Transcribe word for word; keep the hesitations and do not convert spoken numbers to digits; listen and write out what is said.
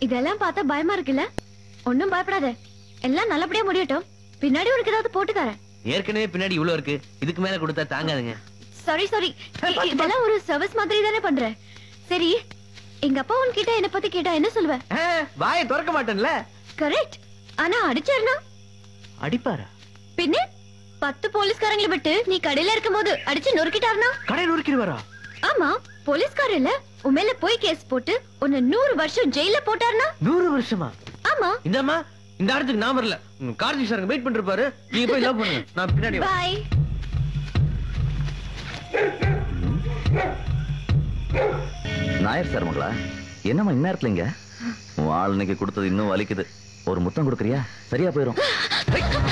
இதெல்லாம் பார்த்தா பயமா இருக்குல்ல? ஒண்ணும் பயப்படாத, எல்லாம் நல்லபடியா முடியட்டும். பின்னாடி உனக்கு ஏதாவது போட்டு தரேன். ஏற்கனவே பின்னாடி இவ்வளவு இருக்கு, இதுக்கு மேல கொடுத்தா தாங்காதுங்க. சாரி சாரி, இதெல்லாம் ஒரு சர்வீஸ் மாதிரி தானே பண்றேன். சரி, எங்க அப்பா உன்கிட்ட என்ன பத்தி கேட்டா என்ன சொல்லுவ? வாயை திறக்க மாட்டேன்ல. கரெக்ட். ஆனா அடிச்சாருனா? அடிப்பாரா? பின்ன பத்து போலீஸ்காரங்களை விட்டு நீ கடையில இருக்கும் போது அடிச்சு நொறுக்கிட்டாருனா? கடை நொறுக்கிடுவாரா? ஆமா, போலீஸ்காரர் இல்ல உன் மேல போய் கேஸ் போட்டு உன்னை நூறு வருஷம் ஜெயில போட்டாருனா? நூறு வருஷமா? ஆமா. இந்தம்மா, இந்த இடத்துக்கு நான் வரல. கார்த்திக் சார் வெயிட் பண்ணிருப்பாரு. நீங்க போய் லவ் பண்ணுங்க, நான் பின்னாடி வரேன். பை. நாயர் சார் மகளா, என்னம்மா இந்நேரத்துல இங்க? உன் ஆள் இன்னைக்கு கொடுத்தது இன்னும் வலிக்குது. ஒரு முத்தம் கொடுக்குறியா? சரியா போயிரும்.